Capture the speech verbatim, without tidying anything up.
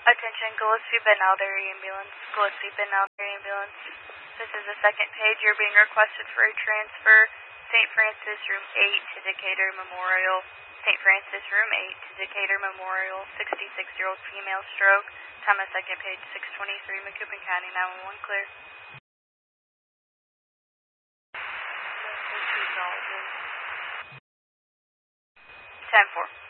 Attention, Gillespie Benalder Ambulance. Gillespie Benalder Ambulance. This is the second page. You're being requested for a transfer. Saint Francis, Room eight to Decatur Memorial. Saint Francis, Room eight to Decatur Memorial. sixty-six-year-old female stroke. Time of second page, six twenty-three, Macoupin County, nine one one, clear. ten four.